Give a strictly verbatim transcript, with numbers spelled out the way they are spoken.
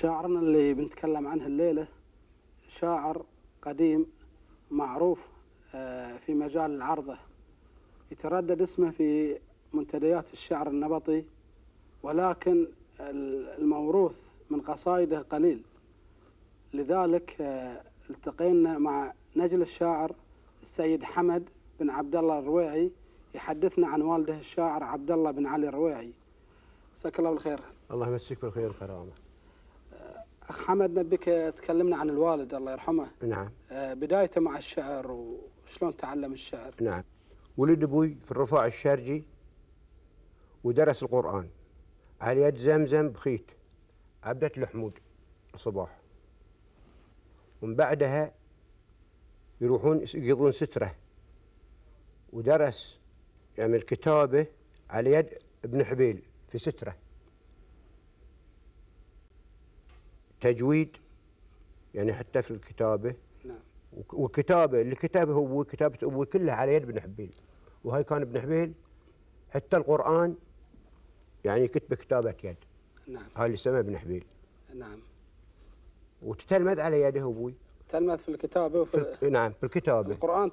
شاعرنا اللي بنتكلم عنه الليلة شاعر قديم معروف في مجال العرضة، يتردد اسمه في منتديات الشعر النبطي، ولكن الموروث من قصائده قليل. لذلك التقينا مع نجل الشاعر السيد حمد بن عبد الله الرويعي يحدثنا عن والده الشاعر عبد الله بن علي الرويعي. مساك الله بالخير. الله يمسك بالخير والكرامة. أخ حمد، نبيك تكلمنا عن الوالد الله يرحمه. نعم. بدايته مع الشعر وشلون تعلم الشعر. نعم. ولد أبوي في الرفاع الشارجي ودرس القرآن على يد زمزم بخيت عبدة الحمود الصباح، ومن بعدها يروحون يقضون سترة، ودرس يعني الكتابة على يد ابن حبيل في سترة، تجويد يعني حتى في الكتابة. نعم. والكتابة اللي كتبها أبوي كتابة أبوي كلها على يد ابن حبيل، وهاي كان ابن حبيل حتى القرآن يعني كتب كتابة يد. نعم. هاي اللي سماه ابن حبيل. نعم. وتتلمذ على يده أبوي. تلمذ في الكتابة وفي في نعم في الكتابة. القرآن